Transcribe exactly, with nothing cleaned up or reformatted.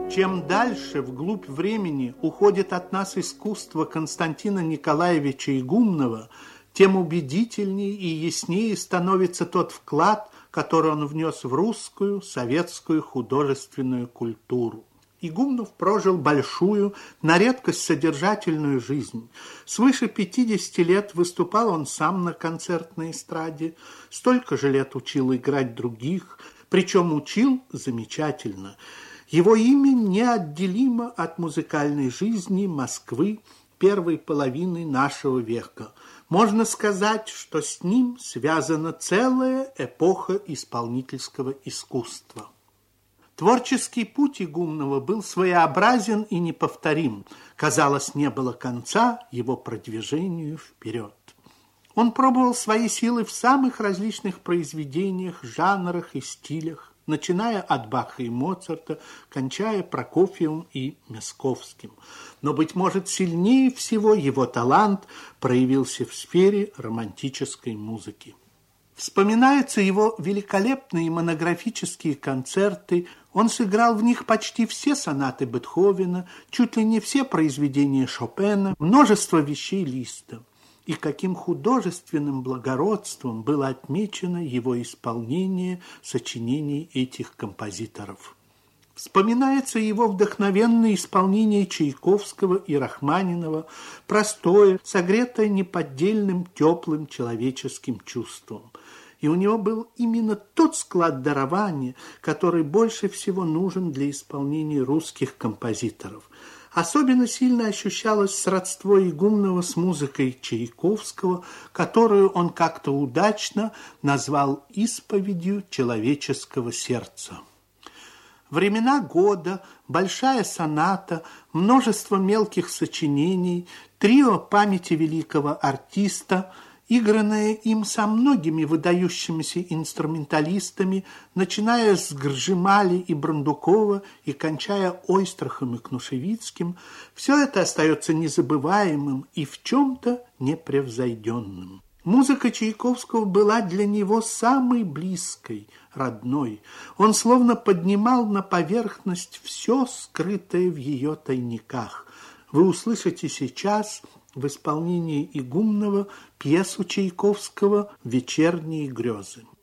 Чем дальше вглубь времени уходит от нас искусство Константина Николаевича Игумнова, тем убедительнее и яснее становится тот вклад, который он внес в русскую, советскую художественную культуру. Игумнов прожил большую, на редкость содержательную жизнь. Свыше пятидесяти лет выступал он сам на концертной эстраде, столько же лет учил играть других, причем учил замечательно. Его имя неотделимо от музыкальной жизни Москвы первой половины нашего века. Можно сказать, что с ним связана целая эпоха исполнительского искусства. Творческий путь Игумнова был своеобразен и неповторим. Казалось, не было конца его продвижению вперед. Он пробовал свои силы в самых различных произведениях, жанрах и стилях, начиная от Баха и Моцарта, кончая Прокофьевым и Мясковским. Но, быть может, сильнее всего его талант проявился в сфере романтической музыки. Вспоминаются его великолепные монографические концерты. Он сыграл в них почти все сонаты Бетховена, чуть ли не все произведения Шопена, множество вещей Листа. И каким художественным благородством было отмечено его исполнение сочинений этих композиторов. Вспоминается его вдохновенное исполнение Чайковского и Рахманинова, простое, согретое неподдельным теплым человеческим чувством. И у него был именно тот склад дарования, который больше всего нужен для исполнения русских композиторов. Особенно сильно ощущалось сродство Игумнова с музыкой Чайковского, которую он как-то удачно назвал исповедью человеческого сердца. Времена года, большая соната, множество мелких сочинений, трио памяти великого артиста, игранное им со многими выдающимися инструменталистами, начиная с Гржимали и Брандукова и кончая Ойстрахом и Кнушевицким, все это остается незабываемым и в чем-то непревзойденным. Музыка Чайковского была для него самой близкой, родной. Он словно поднимал на поверхность все скрытое в ее тайниках. Вы услышите сейчас в исполнении Игумнова пьесу Чайковского «Вечерние грезы».